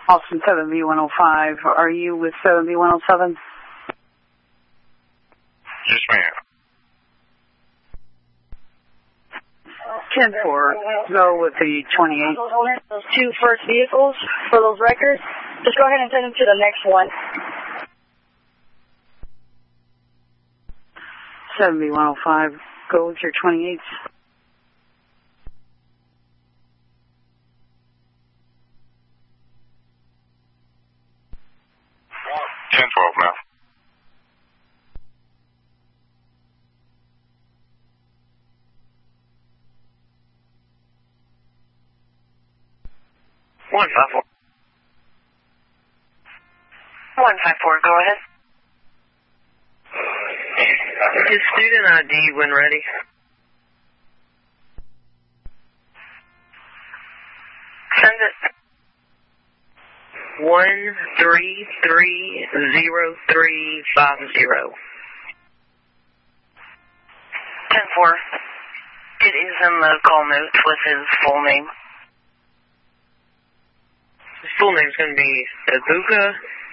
Austin 7B105. Are you with 7B107? Yes, ma'am. 10-4, go with the 28. Those two first vehicles for those records, just go ahead and send them to the next one. 7B105, go with your 28s. Ten 12, ma'am. One 5-4. 154, go ahead. His student ID when ready. Send it. 1330350. 10-4. It is in the call notes with his full name. His full name's going to be Ibuka